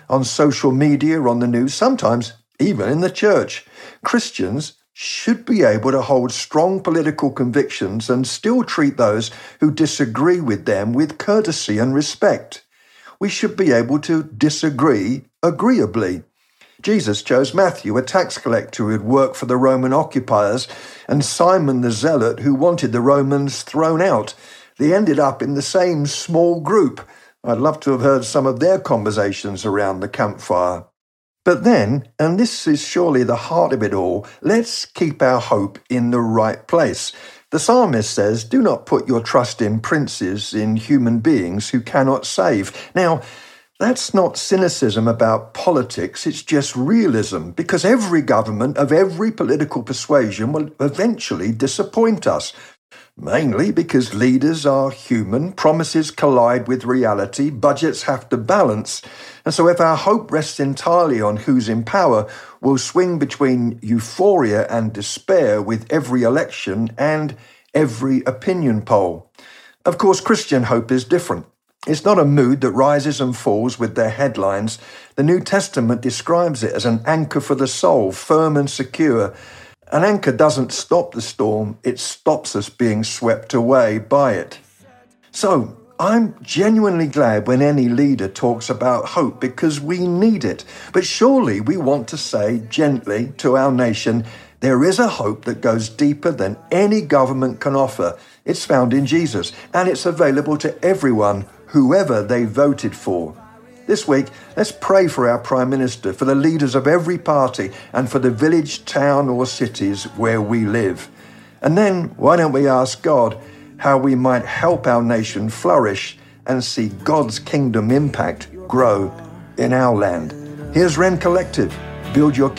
on social media, on the news, sometimes even in the church. Christians should be able to hold strong political convictions and still treat those who disagree with them with courtesy and respect. We should be able to disagree agreeably. Jesus chose Matthew, a tax collector who had worked for the Roman occupiers, and Simon the Zealot, who wanted the Romans thrown out. They ended up in the same small group. I'd love to have heard some of their conversations around the campfire. But then, and this is surely the heart of it all, let's keep our hope in the right place. The psalmist says, "Do not put your trust in princes, in human beings who cannot save." Now, that's not cynicism about politics, it's just realism, because every government of every political persuasion will eventually disappoint us. Mainly because leaders are human, promises collide with reality, budgets have to balance. And so if our hope rests entirely on who's in power, we'll swing between euphoria and despair with every election and every opinion poll. Of course, Christian hope is different. It's not a mood that rises and falls with their headlines. The New Testament describes it as an anchor for the soul, firm and secure. An anchor doesn't stop the storm, it stops us being swept away by it. So, I'm genuinely glad when any leader talks about hope because we need it. But surely we want to say gently to our nation, there is a hope that goes deeper than any government can offer. It's found in Jesus, and it's available to everyone, whoever they voted for. This week, let's pray for our Prime Minister, for the leaders of every party, and for the village, town, or cities where we live. And then, why don't we ask God how we might help our nation flourish and see God's kingdom impact grow in our land? Here's Ren Collective. Build your